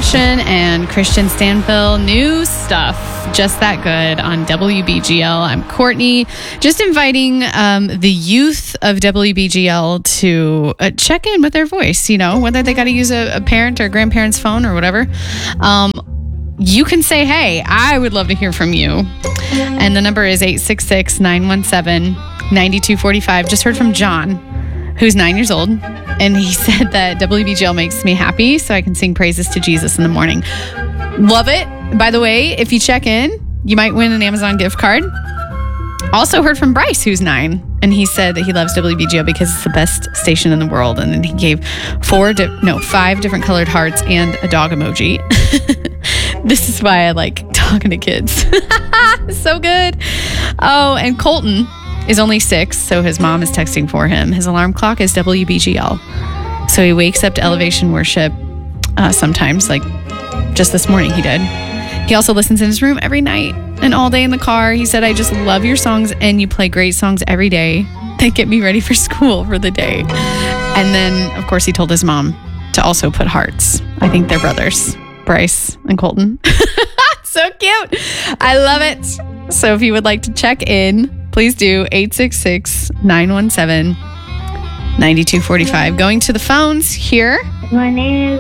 Passion and Christian Stanfill. New stuff, just that good on WBGL. I'm Courtney, just inviting the youth of WBGL to check in with their voice, whether they got to use a parent or grandparent's phone or whatever. You can say, hey, I would love to hear from you. And the number is 866-917-9245. Just heard from John, who's 9 years old. And he said that WBGL makes me happy so I can sing praises to Jesus in the morning. Love it. By the way, if you check in, you might win an Amazon gift card. Also heard from Bryce, who's 9. And he said that he loves WBGL because it's the best station in the world. And then he gave 5 different colored hearts and a dog emoji. This is why I like talking to kids. So good. Oh, and Colton is only 6, so his mom is texting for him. His alarm clock is WBGL. So he wakes up to Elevation Worship sometimes, like just this morning he did. He also listens in his room every night and all day in the car. He said, I just love your songs, and you play great songs every day that get me ready for school for the day. And then, of course, he told his mom to also put hearts. I think they're brothers, Bryce and Colton. So cute. I love it. So if you would like to check in, please do 866-917-9245. Going to the phones here. My name is